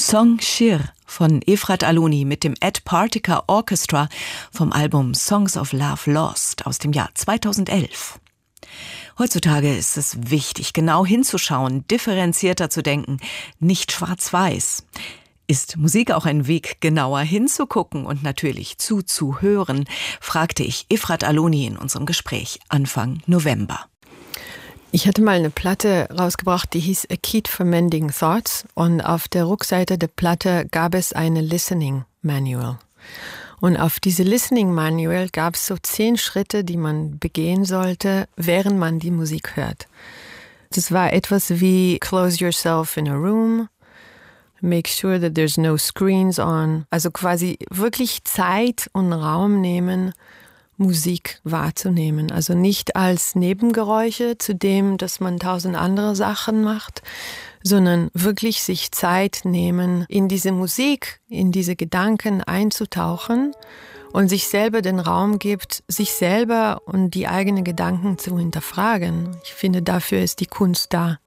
Song Shir von Efrat Aloni mit dem Ed Partyka Orchestra vom Album Songs of Love Lost aus dem Jahr 2011. Heutzutage ist es wichtig, genau hinzuschauen, differenzierter zu denken, nicht schwarz-weiß. Ist Musik auch ein Weg, genauer hinzugucken und natürlich zuzuhören, fragte ich Efrat Aloni in unserem Gespräch Anfang November. Ich hatte mal eine Platte rausgebracht, die hieß A Key for Mending Thoughts, und auf der Rückseite der Platte gab es eine Listening Manual. Und auf diese Listening Manual gab es so 10 Schritte, die man begehen sollte, während man die Musik hört. Das war etwas wie close yourself in a room, make sure that there's no screens on. Also quasi wirklich Zeit und Raum nehmen, Musik wahrzunehmen. Also nicht als Nebengeräusche zu dem, dass man 1000 andere Sachen macht, sondern wirklich sich Zeit nehmen, in diese Musik, in diese Gedanken einzutauchen und sich selber den Raum gibt, sich selber und die eigenen Gedanken zu hinterfragen. Ich finde, dafür ist die Kunst da.